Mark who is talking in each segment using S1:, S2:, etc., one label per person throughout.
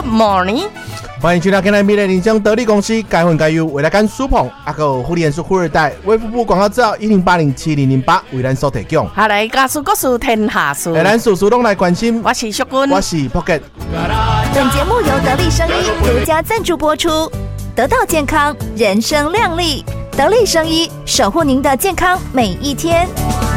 S1: Good morning，
S2: 欢迎去到今天米的林江得力公司该混该优未来干苏鹏阿个互联是富二代卫福部广告资料10807008为咱所提供。
S1: 好来，家事国事天下事，
S2: 咱事事拢来关心。
S1: 我是淑君，
S2: 我是 Pocket。
S3: 本节目由得力生医独家赞助播出，得到健康，人生亮丽。得力生医守护您的健康每一天。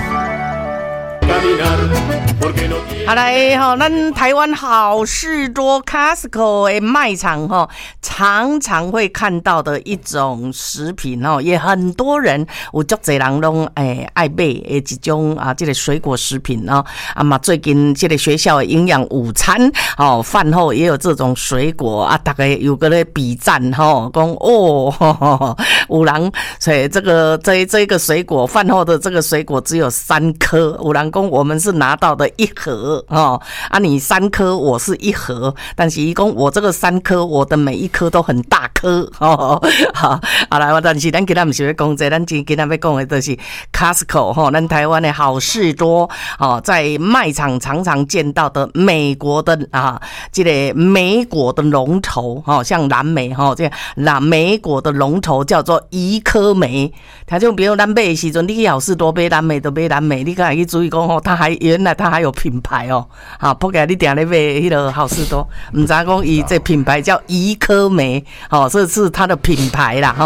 S1: 好来咱台湾好事多 Costco 的卖场常常会看到的一种食品也很多人有足侪人拢爱买的一种这个水果食品嘛最近这个学校的营养午餐饭后也有这种水果大概有个咧比赞讲有人所以这个水果饭后的这个水果只有3颗，有人讲我们是拿到的1盒你3颗我是1盒，但是他说我这个3颗我的每一颗都很大颗好来，但是咱今天不是要讲这，咱今天要讲的就是 Costco 咱台湾的好事多在卖场常常见到的美国的这个莓果的龙头像蓝莓这莓果的龙头叫做怡科莓，他就比如咱买的时候你去好事多买蓝莓就买蓝莓，你可以去注意说原来它还有品牌不过你定咧买迄个好事多，唔知讲伊这品牌叫怡科莓这是它的品牌啦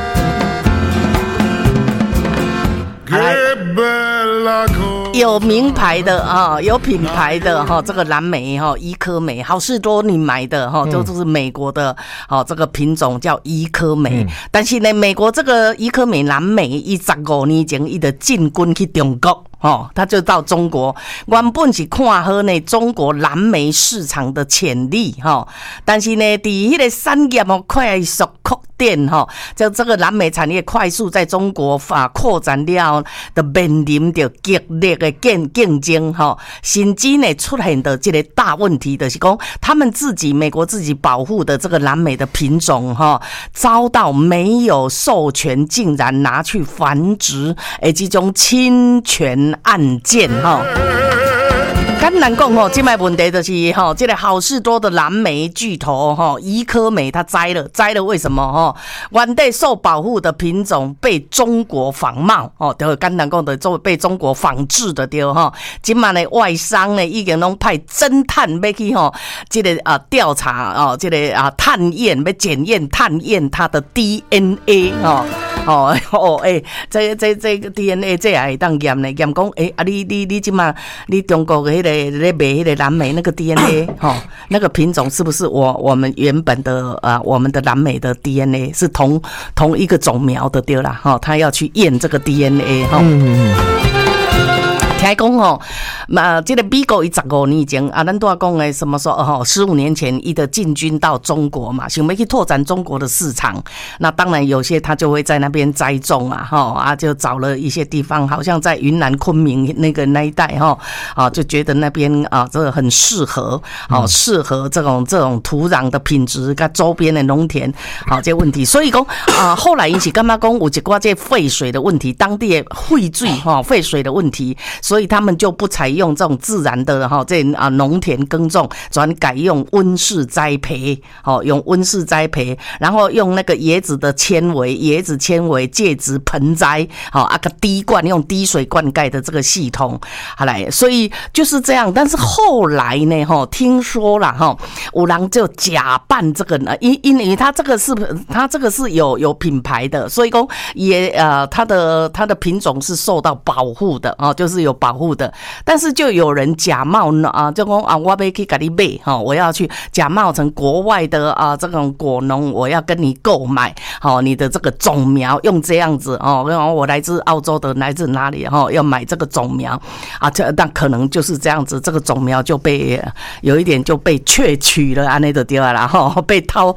S1: 有名牌的有品牌的这个蓝莓怡科莓，好事多你买的都是美国的这个品种叫怡科莓，但是呢美国这个怡科莓蓝莓15年前伊就进军去中国他就到中国，原本是看好呢中国蓝莓市场的潜力但是呢在那个产业快速扩展就这个蓝莓产业快速在中国扩展了的面临着激烈的竞争甚至呢出现的这个大问题就是说他们美国自己保护的这个蓝莓的品种遭到没有授权竟然拿去繁殖这种侵权案件简单讲现在问题就是这个好事多的蓝莓巨头怡科莓它摘了为什么原地受保护的品种被中国仿冒就简单讲的被中国仿制的对现在呢外商呢已经拢派侦探要去这个调查这个探验要检验探验它的 DNA 这个 DNA 这也会当验呢验讲你现在你中国的那个在卖那个蓝莓那个 DNA 那个品种是不是我们原本的我们的蓝莓的 DNA 是同一个种苗的对啦他要去验这个 DNA 听讲这个美国15年前咱都要讲的什么说15年前伊的进军到中国嘛，想要去拓展中国的市场，那当然有些他就会在那边栽种就找了一些地方，好像在云南昆明那一带就觉得那边这个很适合适合这种土壤的品质跟周边的农田这问题，所以讲后来因是干嘛讲有一寡这废水的问题，当地的废水的问题，所以他们就不采用这种自然的这农田耕种，转改用温室栽培用温室栽培，然后用那个椰子纤维介质盆栽个滴灌用滴水灌溉的这个系统好来，所以就是这样。但是后来呢听说啦有人就假扮这个因为他这个是有品牌的，所以说也它的品种是受到保护的就是有保护的，但是就有人假冒就说我要去给你买我要去假冒成国外的这种果农，我要跟你购买你的这个种苗，用这样子我来自澳洲的，来自哪里要买这个种苗但可能就是这样子，这个种苗就被有一点就被窃取了那就对了啦被偷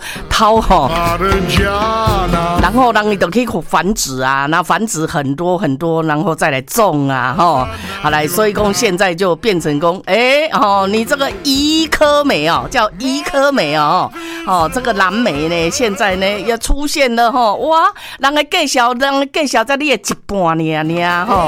S1: 然后让你都可以繁殖那繁殖很多很多，然后再来种好来，所以说现在就变成说你这个怡科莓叫怡科莓这个蓝莓呢现在呢也出现了哇，人家介绍在你的一半而已